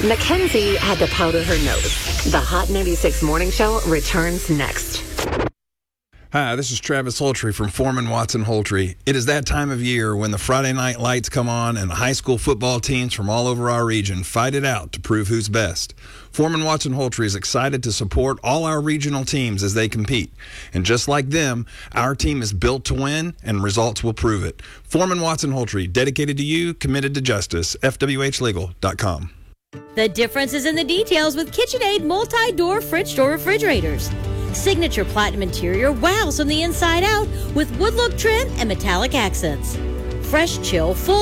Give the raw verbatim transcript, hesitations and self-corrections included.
Mackenzie had to powder her nose. The Hot ninety-six Morning Show returns next. Hi, this is Travis Holtry from Foreman Watson Holtry. It is that time of year when the Friday night lights come on and high school football teams from all over our region fight it out to prove who's best. Foreman Watson Holtry is excited to support all our regional teams as they compete. And just like them, our team is built to win, and results will prove it. Foreman Watson Holtry, dedicated to you, committed to justice. F W H legal dot com. The difference is in the details with KitchenAid multi-door fridge door refrigerators. Signature platinum interior wows from the inside out with wood look trim and metallic accents. Fresh chill full